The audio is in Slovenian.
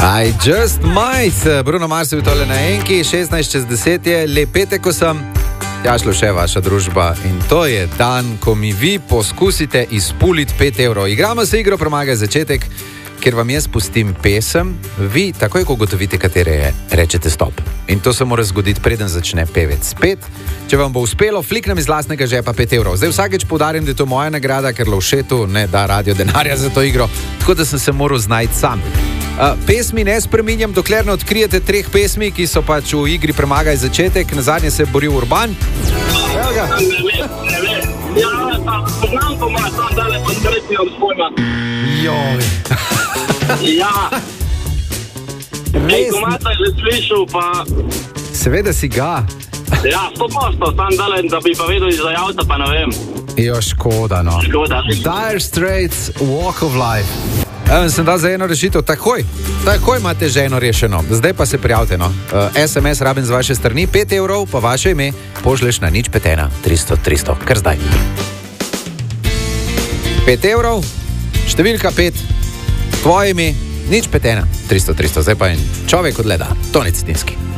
I just might. Bruno Mars je tole na enki, 16:10 je, lep petek, ko sem. Ja, šlo še vaša družba in to je dan, ko mi vi poskusite izpuliti 5 evrov. Igramo se igro Premagaj začetek, ker vam jaz pustim pesem, vi takoj, ko ugotovite, katere je, rečete stop. In to se mora zgoditi, preden začne pevec spet. Če vam bo uspelo, fliknem iz lastnega žepa 5 evrov. Zdaj vsakeč poudarim, da je to moja nagrada, ker Lovšetu ne da radio denarja za to igro, tako da sem se moral znajti sam. Pesmi ne spreminjam, dokler ne odkrijete 3 pesmi, ki so pač v igri Premagaj začetek. Na zadnje se je boril Urban. Evo ga. Joj. Ja. Komata je slišal, pa... Seveda si ga. Ja, 100%, sam dalen, da bi pa vedel izvajalca, pa ne vem. Jo, škoda, no. Škoda. Dire Straits, Walk of Life. Sem dal za eno rešitev, takoj imate že eno rešeno. Zdaj pa se prijavite, no. SMS rabim z vaše strani, 5 evrov, pa vaše ime pošleš na 051 300 300, kar zdaj. 5 evrov, številka 5, tvoje ime, 051 300 300, zdaj pa en človek odgleda, Toni Cetinski.